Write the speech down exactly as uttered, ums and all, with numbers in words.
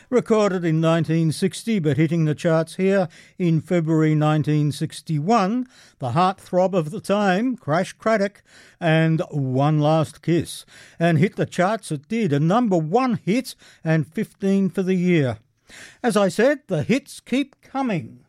Recorded in nineteen sixty but hitting the charts here in February nineteen sixty-one, the heartthrob of the time, Crash Craddock, and One Last Kiss. And hit the charts it did, a number one hit and fifteen for the year. As I said, the hits keep coming.